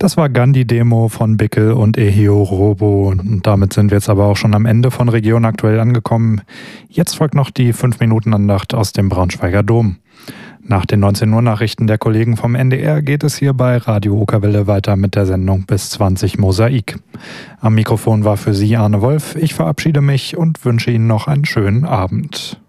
Das war Gandhi-Demo von Bickel und Ehio Robo. Und damit sind wir jetzt aber auch schon am Ende von Region Aktuell angekommen. Jetzt folgt noch die 5-Minuten-Andacht aus dem Braunschweiger Dom. Nach den 19 Uhr Nachrichten der Kollegen vom NDR geht es hier bei Radio Okerwelle weiter mit der Sendung bis 20 Mosaik. Am Mikrofon war für Sie Arne Wolf. Ich verabschiede mich und wünsche Ihnen noch einen schönen Abend.